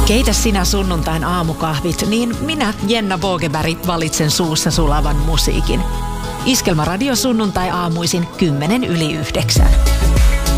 Keitä sinä sunnuntain aamukahvit, niin minä, Jenna Wogeberg, valitsen suussa sulavan musiikin. Iskelmäradio sunnuntai aamuisin 8:10.